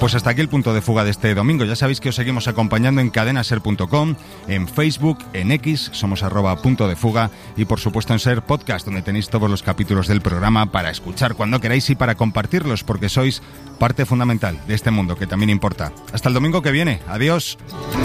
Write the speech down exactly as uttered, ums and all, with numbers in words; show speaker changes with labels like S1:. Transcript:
S1: Pues hasta aquí el punto de fuga de este domingo. Ya sabéis que os seguimos acompañando en cadena ser punto com, en Facebook, en X, somos arroba punto de fuga, y por supuesto en Ser Podcast, donde tenéis todos los capítulos del programa para escuchar cuando queráis y para compartirlos, porque sois parte fundamental de este mundo que también importa. Hasta el domingo que viene. Adiós.